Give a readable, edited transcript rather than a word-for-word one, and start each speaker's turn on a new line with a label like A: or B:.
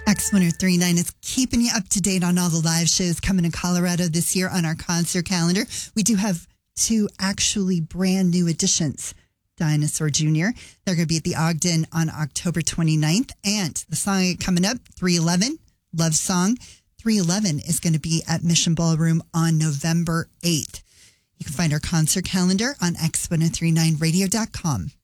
A: X1039 is keeping you up to date on all the live shows coming to Colorado this year on our concert calendar. We do have two actually brand new additions. Dinosaur Jr. They're going to be at the Ogden on October 29th. And the song coming up, 311, Love Song. 311 is going to be at Mission Ballroom on November 8th. You can find our concert calendar on x1039radio.com.